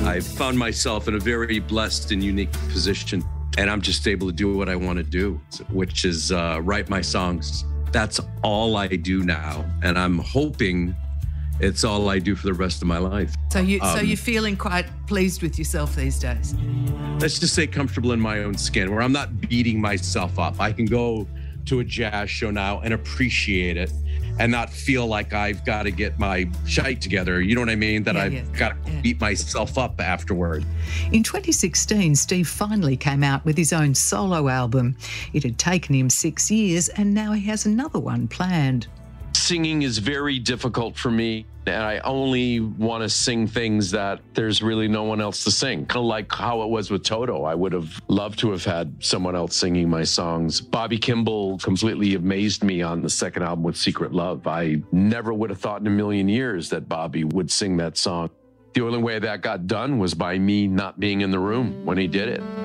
I found myself in a very blessed and unique position, and I'm just able to do what I want to do, which is write my songs. That's all I do now, and I'm hoping it's all I do for the rest of my life. So you're feeling quite pleased with yourself these days? Let's just say comfortable in my own skin, where I'm not beating myself up. I can go to a jazz show now and appreciate it and not feel like I've got to get my shite together. You know what I mean? That I've got to beat myself up afterward. In 2016, Steve finally came out with his own solo album. It had taken him 6 years, and now he has another one planned. Singing is very difficult for me, and I only want to sing things that there's really no one else to sing. Kind of like how it was with Toto. I would have loved to have had someone else singing my songs. Bobby Kimball completely amazed me on the second album with Secret Love. I never would have thought in a million years that Bobby would sing that song. The only way that got done was by me not being in the room when he did it.